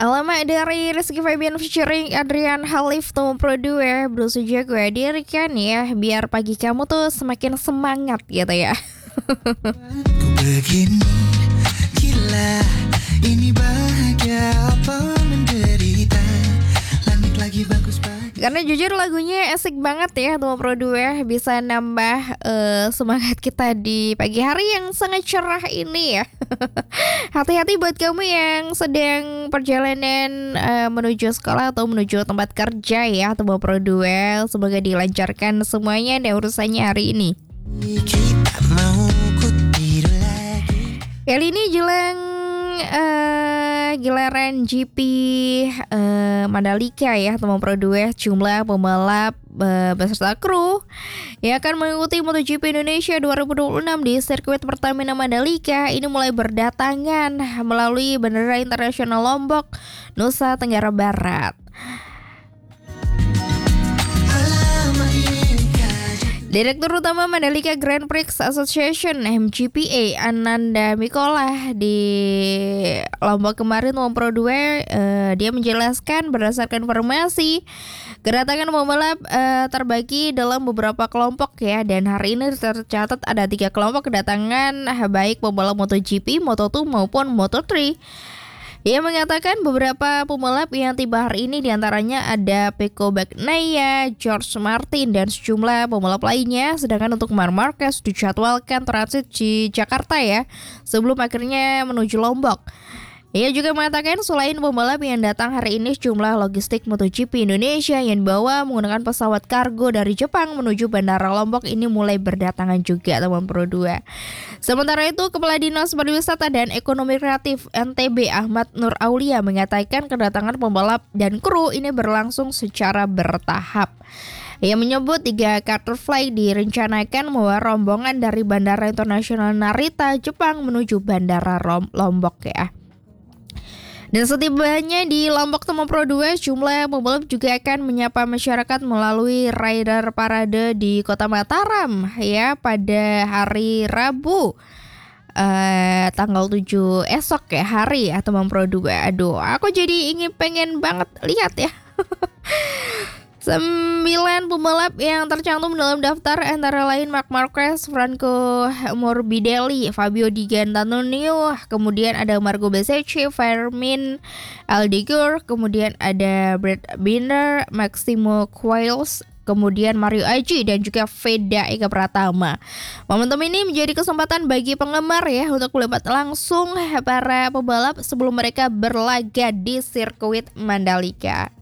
Alamak dari Rizky Febian featuring Adrian Halif Tom Pro 2 berusaha gue dirikan ya biar pagi kamu tuh semakin semangat gitu ya. Ku begini gila, ini bahagia apa menderita, langit lagi bagus pagi. Karena jujur lagunya asik banget ya Tom Pro 2, bisa nambah semangat kita di pagi hari yang sangat cerah ini ya. Hati-hati buat kamu yang sedang perjalanan menuju sekolah atau menuju tempat kerja ya Tom Pro 2. Semoga dilancarkan semuanya dan urusannya hari ini. Kita mau ku tidur lagi. Kali ini jelang gelaran GP Mandalika ya Tom Pro 2, jumlah pembalap beserta kru yang akan mengikuti MotoGP Indonesia 2026 di sirkuit Pertamina Mandalika ini mulai berdatangan melalui Bandara Internasional Lombok, Nusa Tenggara Barat. Direktur Utama Mandalika Grand Prix Association MGPA Ananda Mikola di Lombok kemarin Tom Pro 2 dia menjelaskan berdasarkan informasi kedatangan pembalap terbagi dalam beberapa kelompok ya, dan hari ini tercatat ada 3 kelompok kedatangan baik pembalap MotoGP, Moto2 maupun Moto3. Ia mengatakan beberapa pembalap yang tiba hari ini diantaranya ada Pecco Bagnaia, George Martin, dan sejumlah pembalap lainnya. Sedangkan untuk Marc Marquez dijadwalkan transit di Jakarta ya, sebelum akhirnya menuju Lombok. Ia juga mengatakan selain pembalap yang datang hari ini, sejumlah logistik MotoGP Indonesia yang dibawa menggunakan pesawat kargo dari Jepang menuju Bandara Lombok ini mulai berdatangan juga Tom Pro 2. Sementara itu, Kepala Dinas Pariwisata dan Ekonomi Kreatif NTB Ahmad Nur Aulia mengatakan kedatangan pembalap dan kru ini berlangsung secara bertahap. Ia menyebut 3 charter flight direncanakan membawa rombongan dari Bandara Internasional Narita, Jepang menuju Bandara Lombok ya. Dan setibanya di Lombok Tom Pro 2, jumlah pembalap juga akan menyapa masyarakat melalui Rider Parade di Kota Mataram ya pada hari Rabu tanggal 7 esok ya hari Tom Pro 2. Aduh, aku jadi pengen banget lihat ya. 9 pembalap yang tercantum dalam daftar antara lain Marc Marquez, Franco Morbidelli, Fabio Di Giannantonio, kemudian ada Marco Bezzecchi, Fermin Aldeguer, kemudian ada Brad Binder, Maximo Quiles, kemudian Mario Aji dan juga Veda Eka Pratama. Momentum ini menjadi kesempatan bagi penggemar ya untuk melihat langsung para pembalap sebelum mereka berlaga di sirkuit Mandalika.